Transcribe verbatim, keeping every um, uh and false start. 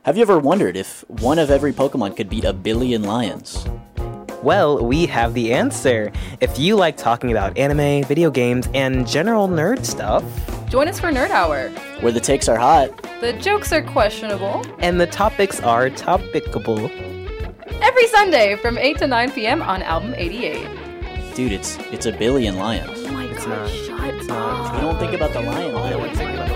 Have you ever wondered if one of every Pokemon could beat a billion lions? Well, we have the answer. If you like talking about anime, video games, and general nerd stuff, join us for Nerd Hour, where the takes are hot, the jokes are questionable, and the topics are topicable. Every Sunday from eight to nine p.m. on Album eighty-eight. Dude, it's it's a billion lions. Oh my It's god, not. shut It's up. not. You don't think about the lion. I don't think about